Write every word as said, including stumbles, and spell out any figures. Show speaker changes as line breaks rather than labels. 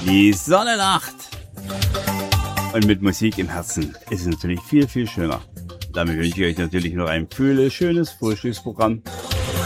Die Sonne lacht. Und mit Musik im Herzen ist es natürlich viel, viel schöner. Damit wünsche ich euch natürlich noch ein kühles, schönes Frühstücksprogramm